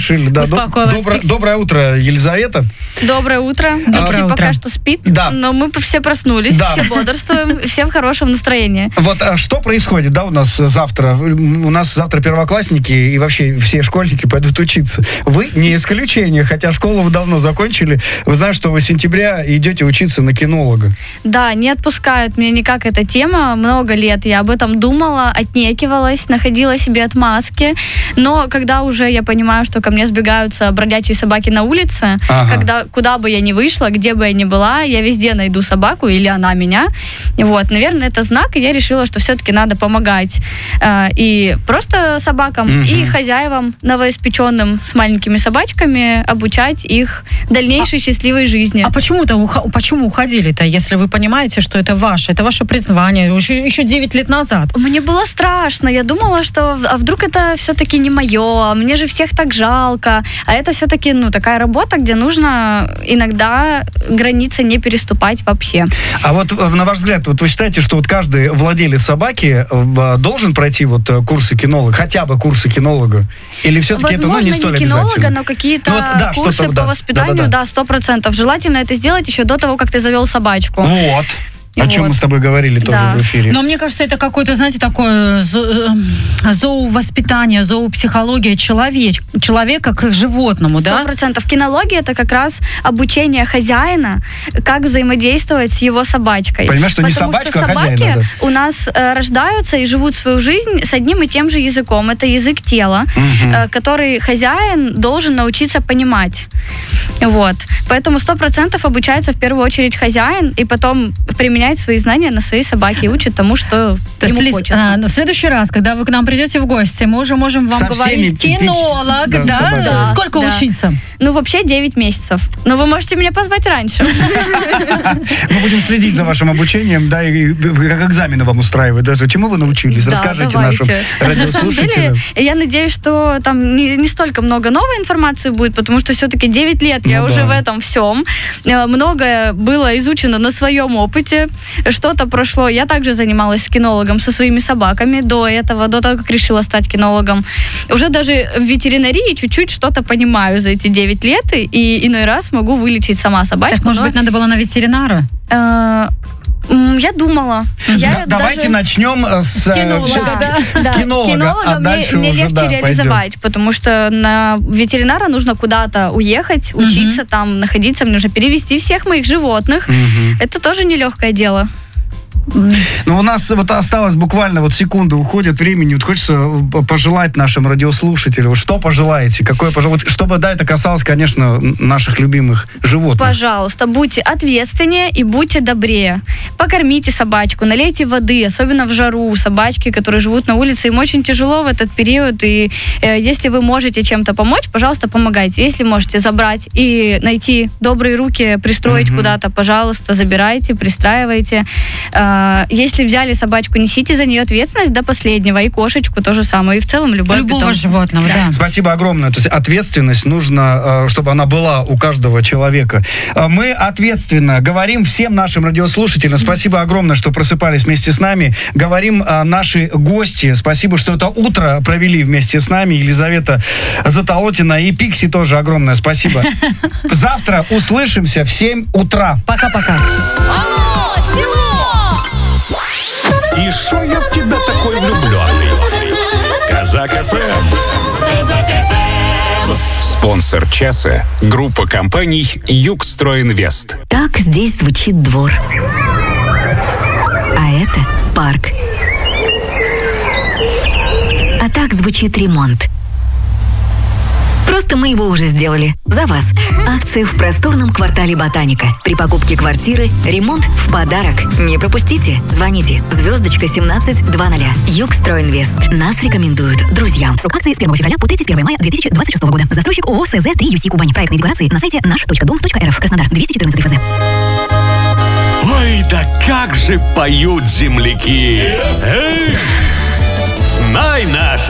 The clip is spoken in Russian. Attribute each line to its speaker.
Speaker 1: решили. Да. Доброе утро, Елизавета.
Speaker 2: Доброе утро. Дикси пока что спит, но мы все проснулись, все бодрствуем, все в хорошем настроении.
Speaker 1: Вот что происходит, да, у нас завтра? У нас завтра первоклассники и вообще все школьники пойдут учиться. Вы не исключение, хотя школу вы давно закончили. Вы знаете, что вы с сентября идете учиться на кинолога.
Speaker 2: Да, не отпускает меня никак эта тема. Много лет я об этом думала, отнекивалась, находила себе отмазки. Но когда уже я понимаю, что ко мне сбегаются бродячие собаки на улице, когда куда бы я ни вышла, где бы я ни была, я везде найду собаку или она меня. Вот, наверное, это знак, и я решила, что все-таки надо помогать и просто собакам, и хозяевам новоиспеченным с маленькими собачками, обучать их дальнейшей счастливой жизни.
Speaker 3: А почему уходили-то, если вы понимаете, что это ваше призвание еще 9 лет назад?
Speaker 2: Мне было страшно. Я думала, что вдруг это все-таки не мое, мне же всех так жалко. А это все-таки, такая работа, где нужно иногда границы не переступать вообще.
Speaker 1: А вот, на ваш взгляд, вот вы считаете, что вот каждый владелец собаки должен пройти вот курсы кинолога, хотя бы курсы кинолога? Или все-таки
Speaker 2: возможно,
Speaker 1: это не столь обязательно?
Speaker 2: Возможно, не кинолога, но какие-то курсы по воспитанию, 100%. Желательно это сделать еще до того, как ты завел собачку.
Speaker 1: Вот. О чем мы с тобой говорили тоже в эфире.
Speaker 3: Но мне кажется, это какое-то, знаете, такое зоовоспитание, зоопсихология человека к животному, 100%.
Speaker 2: Да? 100%. Кинология — это как раз обучение хозяина, как взаимодействовать с его собачкой.
Speaker 1: Понимаешь, что не собачка, а хозяина.
Speaker 2: Собаки у нас рождаются и живут свою жизнь с одним и тем же языком. Это язык тела, который хозяин должен научиться понимать. Вот. Поэтому 100% обучается в первую очередь хозяин, и потом применяет свои знания на своей собаке и учит тому, что ему хочется.
Speaker 3: В следующий раз, когда вы к нам придете в гости, мы уже можем вам говорить кинолог, да? Сколько учиться?
Speaker 2: Вообще 9 месяцев. Но вы можете меня позвать раньше.
Speaker 1: Мы будем следить за вашим обучением, да, и как экзамены вам устраивать. Даже чему вы научились? Расскажите нашим радиослушателям.
Speaker 2: На самом деле, я надеюсь, что там не столько много новой информации будет, потому что все-таки 9 лет я уже в этом всем. Многое было изучено на своем опыте. Что-то прошло. Я также занималась с кинологом со своими собаками до того, как решила стать кинологом. Уже даже в ветеринарии чуть-чуть что-то понимаю за эти 9 лет, и иной раз могу вылечить сама собачку.
Speaker 3: Так, может быть, надо было на ветеринара?
Speaker 2: Я думала.
Speaker 1: Давайте начнем с кинолога, а дальше
Speaker 2: мне
Speaker 1: уже
Speaker 2: легче реализовать, потому что на ветеринара нужно куда-то уехать, учиться там, находиться, мне нужно перевести всех моих животных. Это тоже нелегкое дело.
Speaker 1: Но у нас вот осталось буквально секунда уходит времени. Вот хочется пожелать нашим радиослушателям. Что пожелаете? Чтобы, это касалось, конечно, наших любимых животных.
Speaker 2: Пожалуйста, будьте ответственнее и будьте добрее. Покормите собачку, налейте воды, особенно в жару. Собачки, которые живут на улице, им очень тяжело в этот период. И если вы можете чем-то помочь, пожалуйста, помогайте. Если можете забрать и найти добрые руки, пристроить куда-то, пожалуйста, забирайте, пристраивайте. Если взяли собачку, несите за нее ответственность до последнего. И кошечку то же самое. И в целом любого
Speaker 3: животного, да.
Speaker 1: Спасибо огромное. То есть ответственность нужно, чтобы она была у каждого человека. Мы ответственно говорим всем нашим радиослушателям. Спасибо огромное, что просыпались вместе с нами. Говорим наши гости. Спасибо, что это утро провели вместе с нами. Елизавета Затолотина и Пикси тоже огромное спасибо. Завтра услышимся в 7 утра.
Speaker 3: Пока-пока.
Speaker 4: Алло, село!
Speaker 5: И шо я в тебя такой влюбленный? Казак ФМ. Спонсор часа – группа компаний «Югстройинвест».
Speaker 6: Так здесь звучит двор. А это парк. А так звучит ремонт. Просто мы его уже сделали. За вас. Акции в просторном квартале «Ботаника». При покупке квартиры ремонт в подарок. Не пропустите. Звоните. *1720. Югстройинвест. Нас рекомендуют друзьям. Срок акции с 1 февраля по 31 мая 2026 года. Застройщик ООО СЗ-3 ЮСИ Кубань. Проектные декларации на сайте наш.дом.рф. Краснодар. 214 ФЗ.
Speaker 5: Ой, да как же поют земляки! Эх, знай наш!